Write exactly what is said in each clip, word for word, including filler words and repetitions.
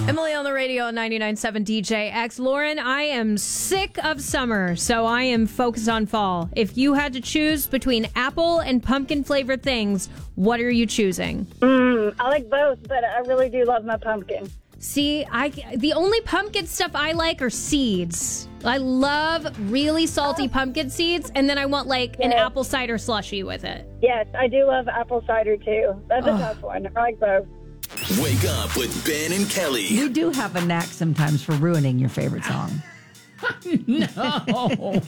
Emily on the radio on ninety-nine point seven D J X. Lauren, I am sick of summer, so I am focused on fall. If you had to choose between apple and pumpkin flavored things, what are you choosing? Mm, I like both, but I really do love my pumpkin. See, I the only pumpkin stuff I like are seeds. I love really salty pumpkin seeds, and then I want like an Yeah. apple cider slushie with it. Yes, I do love apple cider too. That's a tough one. I like both. Wake up with Ben and Kelly. You do have a knack sometimes for ruining your favorite song. No.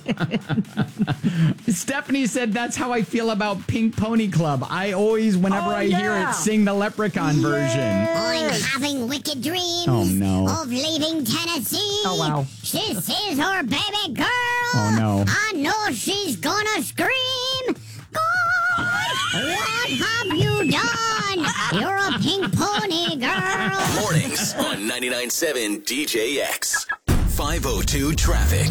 Stephanie said that's how I feel about Pink Pony Club. I always, whenever Oh, I hear yeah. it, sing the Leprechaun version. I'm having wicked dreams Oh, no. of leaving Tennessee. Oh, wow. This is her baby girl. Oh, no. I know she's gonna scream. God, what have you done? You're a pink pony girl. Mornings on ninety-nine point seven D J X. five oh two traffic.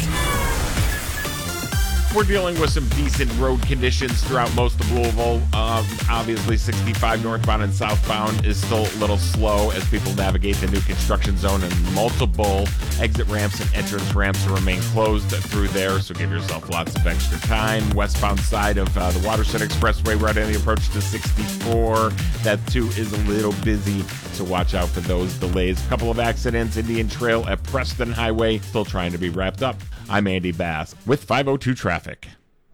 We're dealing with some decent road conditions throughout most of Louisville. Um, obviously, sixty-five northbound and southbound is still a little slow as people navigate the new construction zone, and multiple exit ramps and entrance ramps remain closed through there, so give yourself lots of extra time. Westbound side of uh, the Watershed Expressway, right on the approach to sixty-four, that too is a little busy, so watch out for those delays. A couple of accidents, Indian Trail at Preston Highway, still trying to be wrapped up. I'm Andy Bass with five oh two Traffic.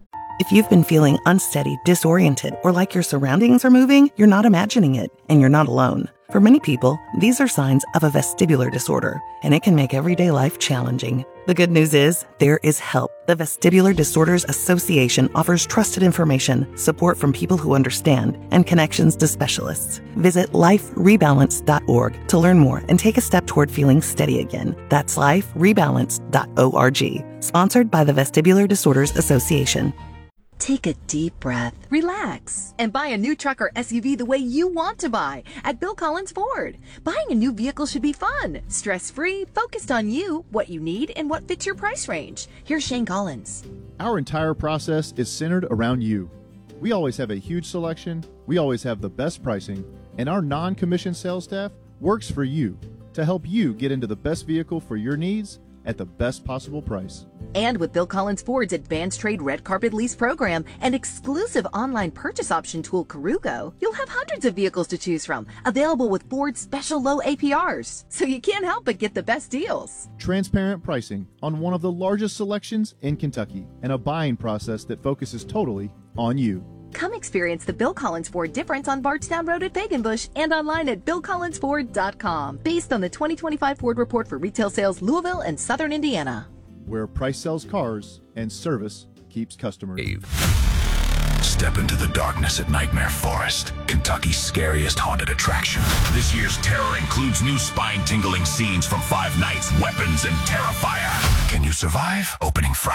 If you've been feeling unsteady, disoriented, or like your surroundings are moving, you're not imagining it, and you're not alone. For many people, these are signs of a vestibular disorder, and it can make everyday life challenging. The good news is, there is help. The Vestibular Disorders Association offers trusted information, support from people who understand, and connections to specialists. Visit life rebalance dot org to learn more and take a step toward feeling steady again. That's life rebalance dot org. Sponsored by the Vestibular Disorders Association. Take a deep breath, relax, and buy a new truck or S U V the way you want to buy at Bill Collins Ford. Buying a new vehicle should be fun, stress-free, focused on you, what you need, and what fits your price range. Here's Shane Collins. Our entire process is centered around you. We always have a huge selection, we always have the best pricing, and our non-commissioned sales staff works for you to help you get into the best vehicle for your needs at the best possible price. And with Bill Collins Ford's Advanced Trade Red Carpet Lease Program and exclusive online purchase option tool Carugo, you'll have hundreds of vehicles to choose from, available with Ford's special low A P Rs. So you can't help but get the best deals. Transparent pricing on one of the largest selections in Kentucky, and a buying process that focuses totally on you. Come experience the Bill Collins Ford difference on Bardstown Road at Fagenbush and online at bill collins ford dot com. Based on the twenty twenty-five Ford Report for retail sales, Louisville and Southern Indiana. Where price sells cars and service keeps customers. Step into the darkness at Nightmare Forest, Kentucky's scariest haunted attraction. This year's terror includes new spine-tingling scenes from Five Nights, Weapons, and Terrifier. Can you survive? Opening Friday.